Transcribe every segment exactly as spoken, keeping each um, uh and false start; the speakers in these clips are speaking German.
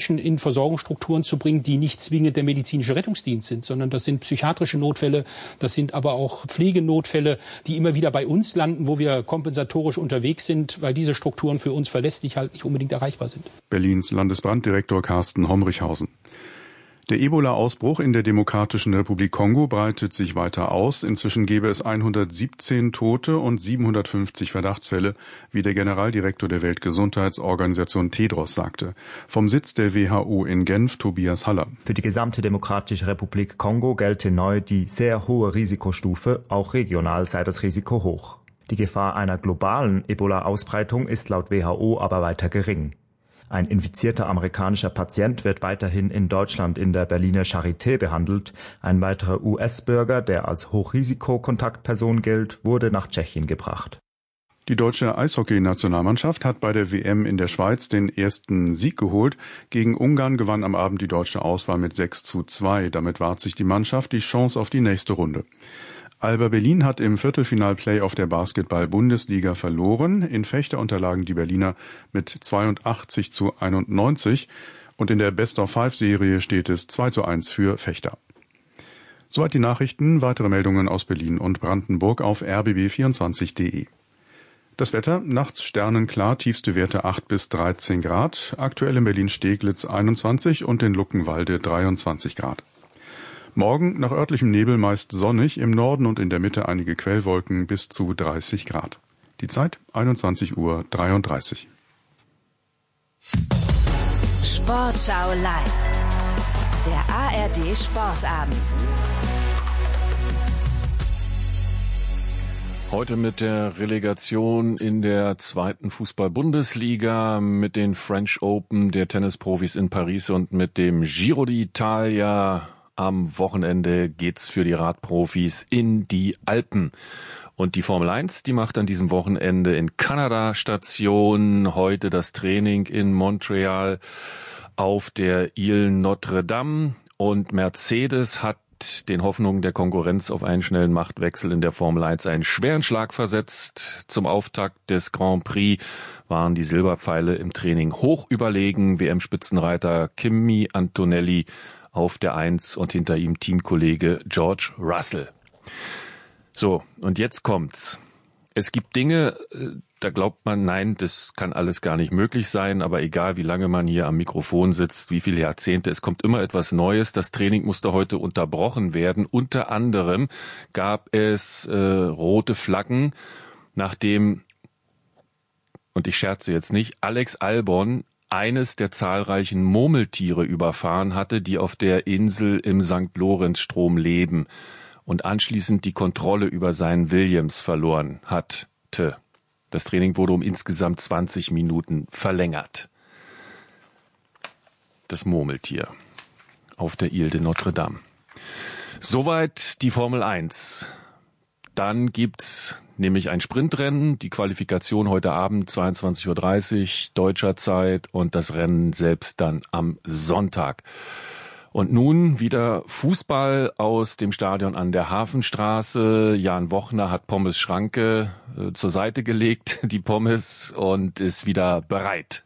Menschen in Versorgungsstrukturen zu bringen, die nicht zwingend der medizinische Rettungsdienst sind, sondern das sind psychiatrische Notfälle, das sind aber auch Pflegenotfälle, die immer wieder bei uns landen, wo wir kompensatorisch unterwegs sind, weil diese Strukturen für uns verlässlich halt nicht unbedingt erreichbar sind. Berlins Landesbranddirektor Carsten Homrichhausen. Der Ebola-Ausbruch in der Demokratischen Republik Kongo breitet sich weiter aus. Inzwischen gäbe es hundertsiebzehn Tote und siebenhundertfünfzig Verdachtsfälle, wie der Generaldirektor der Weltgesundheitsorganisation Tedros sagte. Vom Sitz der W H O in Genf, Tobias Haller. Für die gesamte Demokratische Republik Kongo gelte neu die sehr hohe Risikostufe, auch regional sei das Risiko hoch. Die Gefahr einer globalen Ebola-Ausbreitung ist laut W H O aber weiter gering. Ein infizierter amerikanischer Patient wird weiterhin in Deutschland in der Berliner Charité behandelt. Ein weiterer U S-Bürger, der als Hochrisikokontaktperson gilt, wurde nach Tschechien gebracht. Die deutsche Eishockey-Nationalmannschaft hat bei der W M in der Schweiz den ersten Sieg geholt. Gegen Ungarn gewann am Abend die deutsche Auswahl mit sechs zu zwei. Damit wahrt sich die Mannschaft die Chance auf die nächste Runde. Alba Berlin hat im Viertelfinal-Playoff der Basketball-Bundesliga verloren. In Fechter unterlagen die Berliner mit zweiundachtzig zu einundneunzig und in der Best-of-Five-Serie steht es zwei zu eins für Fechter. Soweit die Nachrichten, weitere Meldungen aus Berlin und Brandenburg auf r b b vierundzwanzig punkt d e. Das Wetter, nachts sternenklar, tiefste Werte acht bis dreizehn Grad, aktuell in Berlin-Steglitz einundzwanzig und in Luckenwalde dreiundzwanzig Grad. Morgen nach örtlichem Nebel meist sonnig, im Norden und in der Mitte einige Quellwolken bis zu dreißig Grad. Die Zeit einundzwanzig Uhr dreiunddreißig. Sportschau live. Der A R D Sportabend. Heute mit der Relegation in der zweiten Fußball-Bundesliga, mit den French Open der Tennisprofis in Paris und mit dem Giro d'Italia. Am Wochenende geht's für die Radprofis in die Alpen. Und die Formel eins, die macht an diesem Wochenende in Kanada Station. Heute das Training in Montreal auf der Ile Notre Dame. Und Mercedes hat den Hoffnungen der Konkurrenz auf einen schnellen Machtwechsel in der Formel eins einen schweren Schlag versetzt. Zum Auftakt des Grand Prix waren die Silberpfeile im Training hoch überlegen. W M-Spitzenreiter Kimi Antonelli auf der Eins und hinter ihm Teamkollege George Russell. So, und jetzt kommt's. Es gibt Dinge, da glaubt man, nein, das kann alles gar nicht möglich sein, aber egal wie lange man hier am Mikrofon sitzt, wie viele Jahrzehnte, es kommt immer etwas Neues. Das Training musste heute unterbrochen werden. Unter anderem gab es äh, rote Flaggen, nachdem, und ich scherze jetzt nicht, Alex Albon eines der zahlreichen Murmeltiere überfahren hatte, die auf der Insel im Sankt Lorenz-Strom leben und anschließend die Kontrolle über seinen Williams verloren hatte. Das Training wurde um insgesamt zwanzig Minuten verlängert. Das Murmeltier auf der Ile de Notre Dame. Soweit die Formel eins. Dann gibt's nämlich ein Sprintrennen, die Qualifikation heute Abend zweiundzwanzig Uhr dreißig deutscher Zeit und das Rennen selbst dann am Sonntag. Und nun wieder Fußball aus dem Stadion an der Hafenstraße. Jan Wochner hat Pommes Schranke äh, zur Seite gelegt, die Pommes, und ist wieder bereit.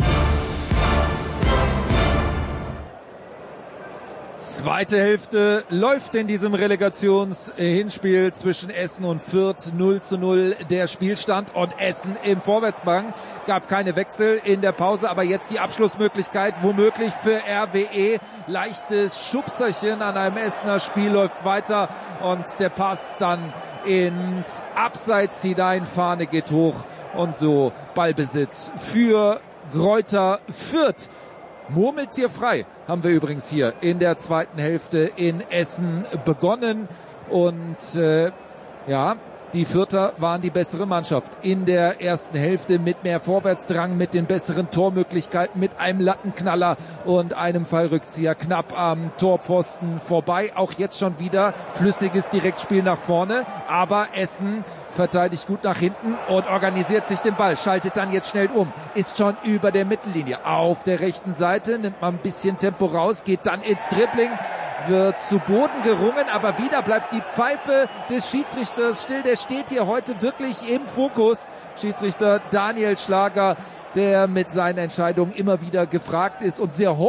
Zweite Hälfte läuft in diesem Relegationshinspiel zwischen Essen und Fürth. null zu null der Spielstand und Essen im Vorwärtsgang. Gab keine Wechsel in der Pause, aber jetzt die Abschlussmöglichkeit womöglich für R W E. Leichtes Schubserchen an einem Essener Spiel läuft weiter und der Pass dann ins Abseits hinein. Fahne geht hoch und so Ballbesitz für Greuther Fürth. Murmeltierfrei haben wir übrigens hier in der zweiten Hälfte in Essen begonnen und äh, ja, die Fürther waren die bessere Mannschaft in der ersten Hälfte mit mehr Vorwärtsdrang, mit den besseren Tormöglichkeiten, mit einem Lattenknaller und einem Fallrückzieher knapp am Torpfosten vorbei. Auch jetzt schon wieder flüssiges Direktspiel nach vorne, aber Essen verteidigt gut nach hinten und organisiert sich den Ball, schaltet dann jetzt schnell um, ist schon über der Mittellinie auf der rechten Seite, nimmt mal ein bisschen Tempo raus, geht dann ins Dribbling, wird zu Boden gerungen, aber wieder bleibt die Pfeife des Schiedsrichters still. Der steht hier heute wirklich im Fokus. Schiedsrichter Daniel Schlager, der mit seinen Entscheidungen immer wieder gefragt ist und sehr